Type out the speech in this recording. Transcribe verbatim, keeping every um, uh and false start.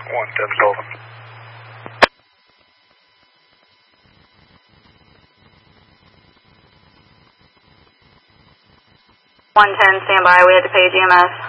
one ten Sullivan. one ten, stand by. We had to page E M S.